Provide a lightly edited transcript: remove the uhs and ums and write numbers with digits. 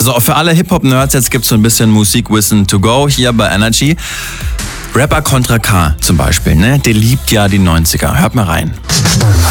So, für alle Hip-Hop-Nerds, jetzt gibt's so ein bisschen Musikwissen to go hier bei Energy. Rapper Contra K zum Beispiel, ne? Der liebt ja die 90er. Hört mal rein.